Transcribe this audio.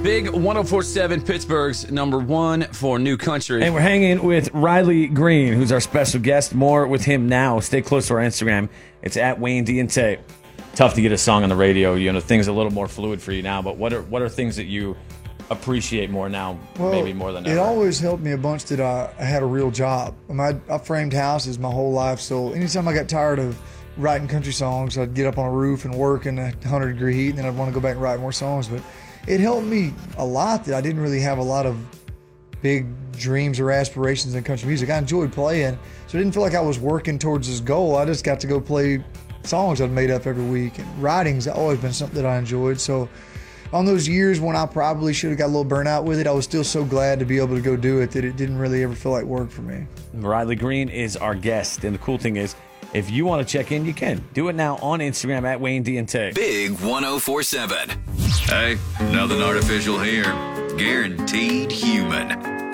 Big 104.7, Pittsburgh's number one for new country. And we're hanging with Riley Green, who's our special guest. More with him now. Stay close to our Instagram. It's at Wayne D and Tay. Tough to get a song on the radio. You know, things are a little more fluid for you now. But what are things that you appreciate more now, maybe more than ever? It always helped me a bunch that I had a real job. I framed houses my whole life, so anytime I got tired of writing country songs, I'd get up on a roof and work in 100-degree heat, and then I'd want to go back and write more songs. But it helped me a lot that I didn't really have a lot of big dreams or aspirations in country music. I enjoyed playing, so I didn't feel like I was working towards this goal. I just got to go play songs I'd made up every week. And writing's always been something that I enjoyed. So on those years when I probably should have got a little burnout with it, I was still so glad to be able to go do it that it didn't really ever feel like work for me. Riley Green is our guest, and the cool thing is, if you want to check in, you can. Do it now on Instagram at Wayne D and Tay. Big 104.7. Hey, nothing artificial here. Guaranteed human.